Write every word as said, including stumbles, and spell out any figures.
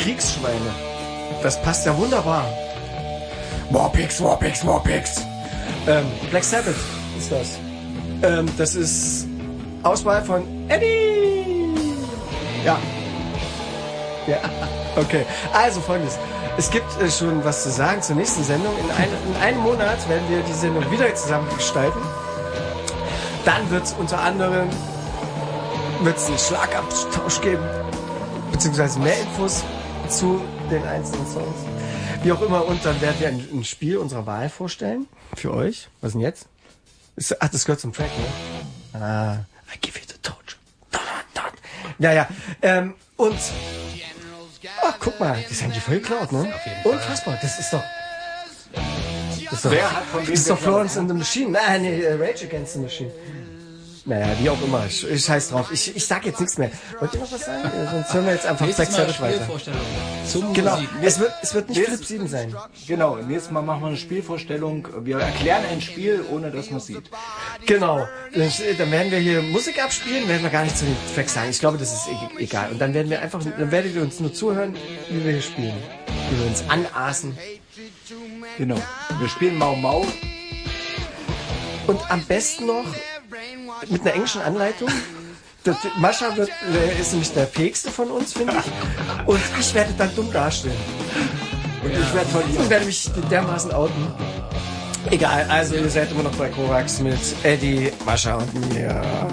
Kriegsschweine. Das passt ja wunderbar. Warpix, Warpix, Warpix. Ähm, Black Sabbath ist das. Ähm, das ist Auswahl von Eddie. Ja. Ja, okay. Also folgendes. Es gibt äh, schon was zu sagen zur nächsten Sendung. In, ein, in einem Monat werden wir die Sendung wieder zusammen gestalten. Dann wird es unter anderem wird's einen Schlagabtausch geben, beziehungsweise mehr Infos zu den einzelnen Songs. Wie auch immer. Und dann werden wir ein, ein Spiel unserer Wahl vorstellen. Für euch. Was denn jetzt? Ist, ach, das gehört zum Track, ne? Ah, I give you the torch. Naja, ähm, und ach, guck mal, das haben die voll geklaut, ne? Unfassbar, das ist doch das ist doch, Wer hat von wem das ist doch geklaut? Florence and the Machine. Nein, nee, Rage Against the Machine. Naja, wie auch immer. Ich scheiß drauf. Ich, ich sag jetzt nichts mehr. Wollt ihr noch was sagen? Ja, sonst hören wir jetzt einfach Black Sabbath weiter. Zum Genau. Musik. Es wird, es wird nicht Nächstes- Flip sieben sein. Genau, nächstes Mal machen wir eine Spielvorstellung. Wir erklären ein Spiel, ohne dass man es sieht. Genau. Dann werden wir hier Musik abspielen, werden wir gar nicht zu den Tracks sagen. Ich glaube, das ist e- egal. Und dann werden wir einfach, dann werdet ihr uns nur zuhören, wie wir hier spielen. Wie wir uns anaßen. Genau. Wir spielen Mau Mau. Und am besten noch mit einer englischen Anleitung. Das, Mascha wird, äh, ist nämlich der fähigste von uns, finde ich. Und ich werde dann dumm dastehen. Und ich werde verlieren. Und werde mich dermaßen outen. Egal, also ihr seid immer noch bei Kovacs mit Eddie, Mascha und mir.